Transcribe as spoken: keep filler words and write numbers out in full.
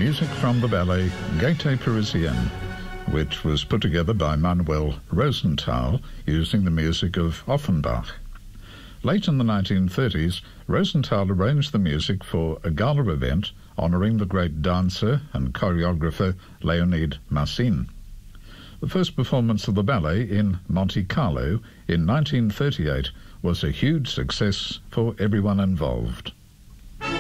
music from the ballet Gaieté Parisienne, which was put together by Manuel Rosenthal using the music of Offenbach. Late in the nineteen thirties, Rosenthal arranged the music for a gala event honouring the great dancer and choreographer Leonid Massine. The first performance of the ballet in Monte Carlo in nineteen thirty-eight was a huge success for everyone involved.